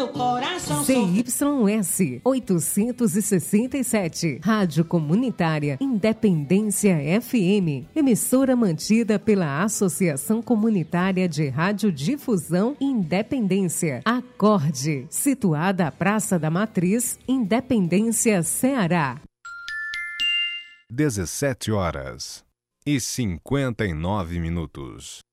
meu coração. CYS 867, Rádio Comunitária Independência FM, emissora mantida pela Associação Comunitária de Radiodifusão Independência, Acorde, situada à Praça da Matriz, Independência, Ceará. 17h59.